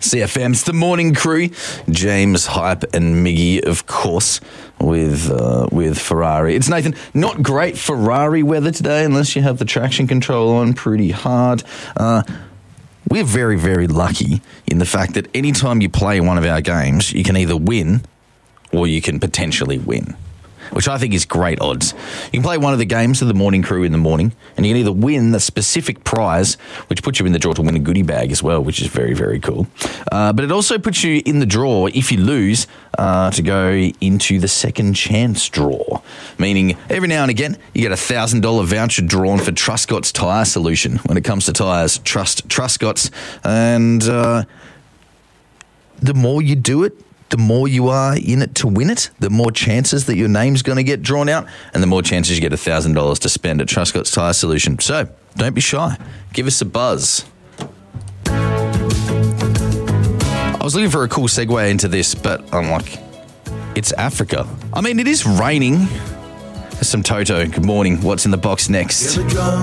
CFM. It's the morning crew. James, Hype and Miggy, of course, with Ferrari. It's Nathan. Not great Ferrari weather today unless you have the traction control on pretty hard. We're very, very lucky in the fact that anytime you play one of our games, you can either win or you can potentially win, which I think is great odds. You can play one of the games of the morning crew in the morning, and you can either win the specific prize, which puts you in the draw to win a goodie bag as well, which is very, very cool. But it also puts you in the draw, if you lose, to go into the second chance draw, meaning every now and again, you get a $1,000 voucher drawn for Truscott's Tyre Solution. When it comes to tyres, trust Truscott's. And the more you do it, the more you are in it to win it, the more chances that your name's going to get drawn out, and the more chances you get $1,000 to spend at Truscott's Tyre Solution. So, don't be shy. Give us a buzz. I was looking for a cool segue into this, but I'm like, it's Africa. I mean, it is raining. There's some Toto. Good morning. What's in the box next?